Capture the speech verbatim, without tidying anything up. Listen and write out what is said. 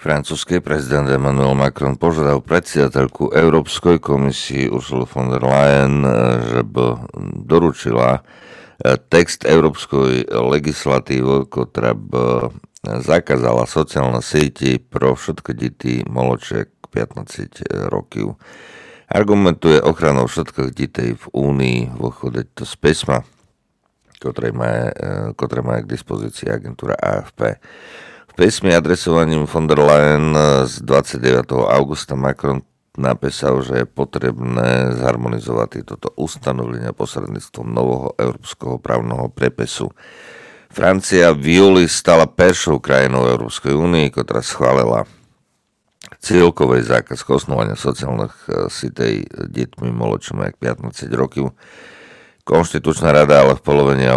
Francúzsky prezident Emmanuel Macron požiadal predsedateľku Európskej komisii Ursulu von der Leyen, že by doručila text európskej legislatívy, ktorá by zakázala sociálne sieti pro všetky deti mladšie k pätnásť rokov. Argumentuje ochranou všetkých detí v Únii, vychádza to z písma, ktoré má, ktoré má k dispozícii agentúra á ef pé. V písme adresovaním von der Leyen z dvadsiateho deviateho augusta Macron napísal, že je potrebné zharmonizovať toto ustanovenia posredníctvom nového európskeho právneho prepisu. Francia v júli stala prvou krajinou Európskej únie, ktorá schválila cieľkový zákaz kosnovania sociálnych sítí deťmi mladšími ako pätnásť rokov. Konštitučná rada ale v polovine